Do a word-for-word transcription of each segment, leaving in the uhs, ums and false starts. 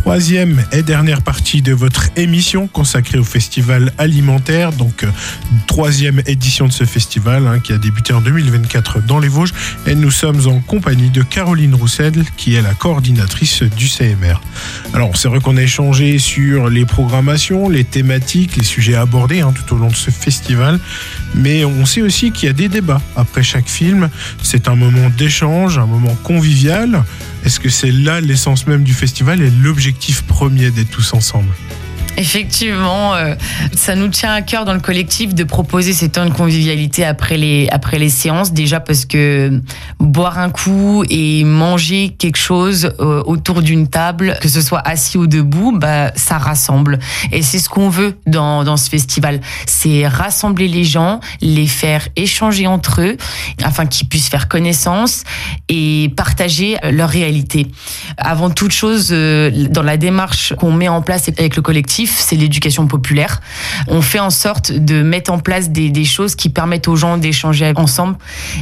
Troisième et dernière partie de votre émission consacrée au festival alimentaire, donc euh, troisième édition de ce festival hein, qui a débuté en deux mille vingt-quatre dans les Vosges, et nous sommes en compagnie de Caroline Roussel qui est la coordinatrice du C M R. Alors c'est vrai qu'on a échangé sur les programmations, les thématiques, les sujets abordés hein, tout au long de ce festival, mais on sait aussi qu'il y a des débats après chaque film. C'est un moment d'échange, un moment convivial. Est-ce que c'est là l'essence même du festival et l'objectif premier d'être tous ensemble ? Effectivement, euh, ça nous tient à cœur dans le collectif de proposer ces temps de convivialité après les, après les séances. Déjà parce que boire un coup et manger quelque chose euh, autour d'une table, que ce soit assis ou debout, bah, ça rassemble. Et c'est ce qu'on veut dans, dans ce festival. C'est rassembler les gens, les faire échanger entre eux, afin qu'ils puissent faire connaissance et partager leur réalité. Avant toute chose, euh, dans la démarche qu'on met en place avec le collectif, c'est l'éducation populaire. On fait en sorte de mettre en place des, des choses qui permettent aux gens d'échanger ensemble.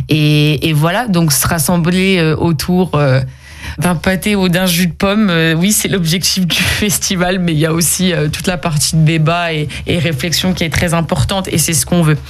Et, et voilà, donc se rassembler autour euh, d'un pâté ou d'un jus de pomme, euh, oui, c'est l'objectif du festival, mais il y a aussi euh, toute la partie de débat et, et réflexion qui est très importante, et c'est ce qu'on veut.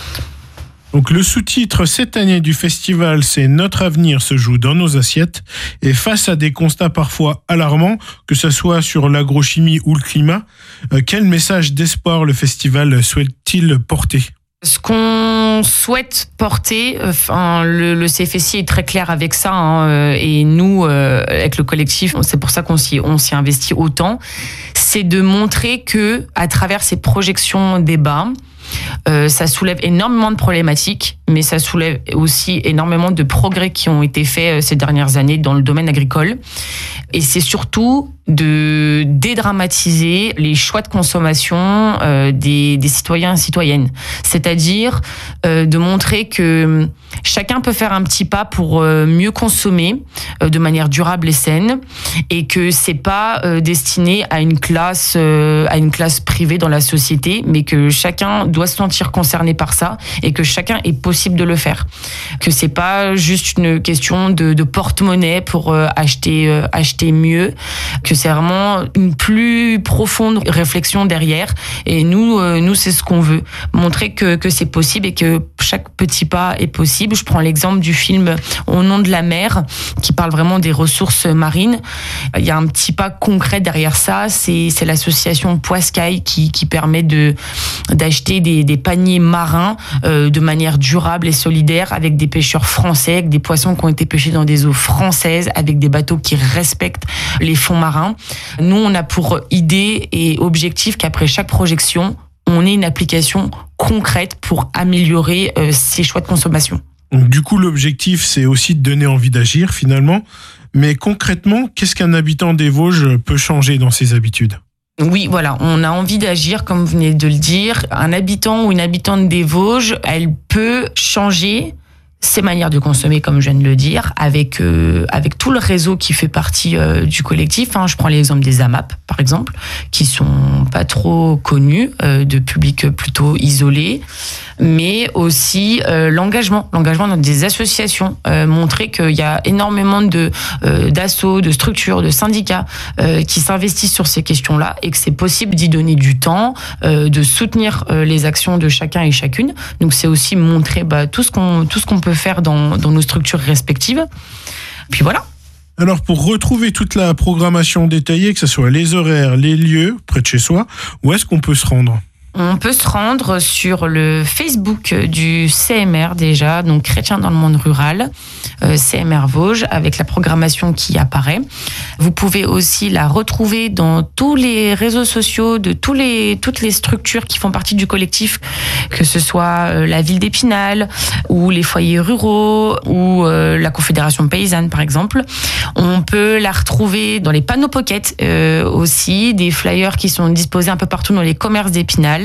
Donc le sous-titre cette année du festival, c'est « Notre avenir se joue dans nos assiettes ». Et face à des constats parfois alarmants, que ce soit sur l'agrochimie ou le climat, euh, quel message d'espoir le festival souhaite-t-il porter ? Ce qu'on souhaite porter, enfin, le, le C F S I est très clair avec ça, hein, et nous, euh, avec le collectif, c'est pour ça qu'on s'y, on s'y investit autant, c'est de montrer que, à travers ces projections débats, Euh, ça soulève énormément de problématiques, mais ça soulève aussi énormément de progrès qui ont été faits ces dernières années dans le domaine agricole. Et c'est surtout de dédramatiser les choix de consommation euh, des, des citoyens et citoyennes. C'est-à-dire euh, de montrer que chacun peut faire un petit pas pour euh, mieux consommer euh, de manière durable et saine, et que c'est pas euh, destiné à une classe euh, à une classe privée dans la société, mais que chacun doit se sentir concerné par ça et que chacun est possible de le faire. Que c'est pas juste une question de, de porte-monnaie pour euh, acheter euh, acheter mieux, que c'est vraiment une plus profonde réflexion derrière. Et nous, euh, nous c'est ce qu'on veut, montrer que, que c'est possible et que chaque petit pas est possible. Je prends l'exemple du film Au nom de la mer, qui parle vraiment des ressources marines. Il y a un petit pas concret derrière ça, c'est, c'est l'association Poiscaille qui, qui permet de, d'acheter des, des paniers marins euh, de manière durable et solidaire avec des pêcheurs français, avec des poissons qui ont été pêchés dans des eaux françaises, avec des bateaux qui respectent les fonds marins. Nous, on a pour idée et objectif qu'après chaque projection, on ait une application concrète pour améliorer euh, ces choix de consommation. Donc, du coup, l'objectif, c'est aussi de donner envie d'agir, finalement. Mais concrètement, qu'est-ce qu'un habitant des Vosges peut changer dans ses habitudes ? Oui, voilà, on a envie d'agir, comme vous venez de le dire. Un habitant ou une habitante des Vosges, elle peut changer ses manières de consommer, comme je viens de le dire, avec euh, avec tout le réseau qui fait partie euh, du collectif. Hein. Je prends l'exemple des A M A P, par exemple, qui sont pas trop connus, euh, de publics plutôt isolés, mais aussi euh, l'engagement, l'engagement dans des associations, euh, montrer qu'il y a énormément de euh, d'assos, de structures, de syndicats euh, qui s'investissent sur ces questions-là et que c'est possible d'y donner du temps, euh, de soutenir euh, les actions de chacun et chacune. Donc c'est aussi montrer bah, tout ce qu'on tout ce qu'on peut faire dans, dans nos structures respectives. Puis voilà. Alors pour retrouver toute la programmation détaillée, que ce soit les horaires, les lieux, près de chez soi, où est-ce qu'on peut se rendre ? On peut se rendre sur le Facebook du C M R déjà, donc Chrétiens dans le monde rural, euh, C M R Vosges, avec la programmation qui apparaît. Vous pouvez aussi la retrouver dans tous les réseaux sociaux de tous les, toutes les structures qui font partie du collectif, que ce soit la ville d'Épinal, ou les foyers ruraux, ou euh, la Confédération paysanne par exemple. On peut la retrouver dans les panneaux pocket euh, aussi, des flyers qui sont disposés un peu partout dans les commerces d'Épinal.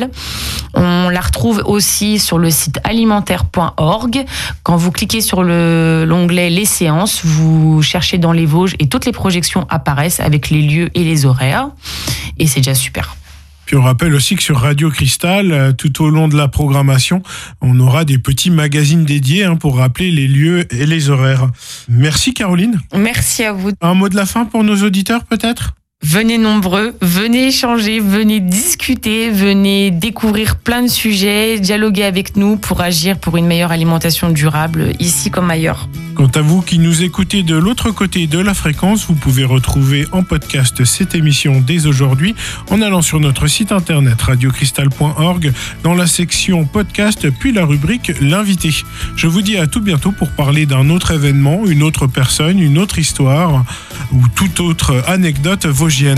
On la retrouve aussi sur le site alimentaire point org. Quand vous cliquez sur le, l'onglet Les séances, vous cherchez dans les Vosges et toutes les projections apparaissent avec les lieux et les horaires. Et c'est déjà super. Puis on rappelle aussi que sur Radio Cristal, tout au long de la programmation, on aura des petits magazines dédiés hein, pour rappeler les lieux et les horaires. Merci Caroline. Merci à vous. Un mot de la fin pour nos auditeurs peut-être ? Venez nombreux, venez échanger, venez discuter, venez découvrir plein de sujets, dialoguer avec nous pour agir pour une meilleure alimentation durable, ici comme ailleurs. Quant à vous qui nous écoutez de l'autre côté de la fréquence, vous pouvez retrouver en podcast cette émission dès aujourd'hui en allant sur notre site internet radio cristal point org dans la section podcast puis la rubrique l'invité. Je vous dis à tout bientôt pour parler d'un autre événement, une autre personne, une autre histoire ou toute autre anecdote vosgienne.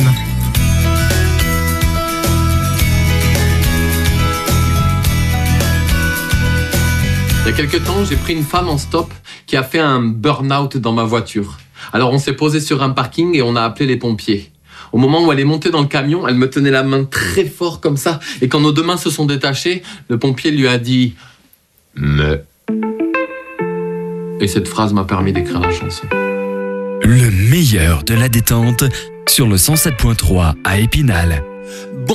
Il y a quelques temps, j'ai pris une femme en stop qui a fait un burn-out dans ma voiture. Alors on s'est posé sur un parking et on a appelé les pompiers. Au moment où elle est montée dans le camion, elle me tenait la main très fort comme ça. Et quand nos deux mains se sont détachées, le pompier lui a dit « Mais ». Et cette phrase m'a permis d'écrire la chanson. Le meilleur de la détente sur le cent sept point trois à Épinal.